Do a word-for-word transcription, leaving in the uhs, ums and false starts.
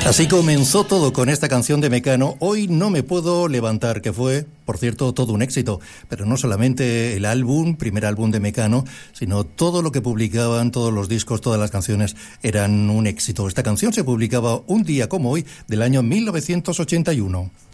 Así comenzó todo con esta canción de Mecano, Hoy no me puedo levantar, que fue, por cierto, todo un éxito. Pero no solamente el álbum, primer álbum de Mecano, sino todo lo que publicaban, todos los discos, todas las canciones eran un éxito. Esta canción se publicaba un día como hoy del año mil novecientos ochenta y uno.